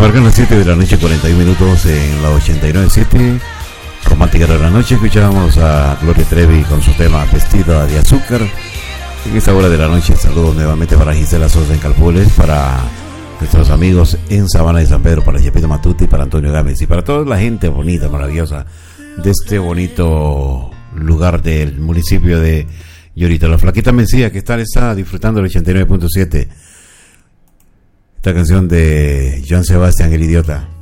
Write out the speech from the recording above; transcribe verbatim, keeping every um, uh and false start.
Marcan las siete de la noche, cuarenta y un minutos en la ochenta y nueve punto siete. Romántica de la noche. Escuchábamos a Gloria Trevi con su tema Vestida de Azúcar. En esta hora de la noche, saludos nuevamente para Gisela Sosa en Calpules, para nuestros amigos en Sabana de San Pedro, para Chepito Matuti, para Antonio Gámez y para toda la gente bonita, maravillosa de este bonito lugar del municipio de Llorito. La Flaquita Mencía, que tal está disfrutando el ochenta y nueve punto siete. Esta canción de Joan Sebastián, el idiota.